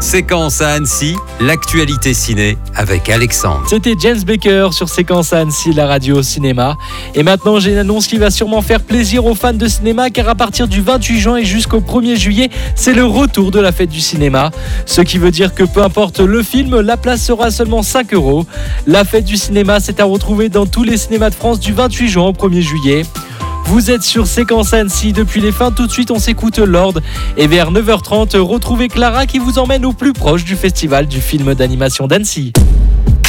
Séquence à Annecy, l'actualité ciné avec Alexandre. C'était James Baker sur Séquence à Annecy, la radio cinéma. Et maintenant, j'ai une annonce qui va sûrement faire plaisir aux fans de cinéma, car à partir du 28 juin et jusqu'au 1er juillet, c'est le retour de la fête du cinéma. Ce qui veut dire que peu importe le film, la place sera seulement 5 €. La fête du cinéma, c'est à retrouver dans tous les cinémas de France du 28 juin au 1er juillet. Vous êtes sur Séquence Annecy depuis les fins. Tout de suite, on s'écoute Lord. Et vers 9h30, retrouvez Clara qui vous emmène au plus proche du festival du film d'animation d'Annecy.